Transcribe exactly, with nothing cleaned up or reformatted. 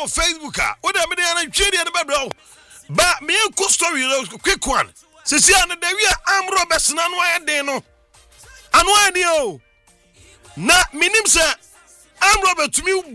on Facebook ah wo dem dey na twe dey na bebra ba me ko story quick one sisi an dey we am robbers na no ayden no anu ayden o na minim say am robber to me